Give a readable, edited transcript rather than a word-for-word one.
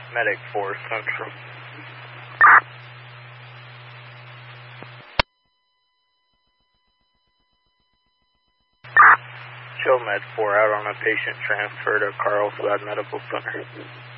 Medic 4 Central. Show Med 4 out on a patient transfer to Carlsbad Medical Center.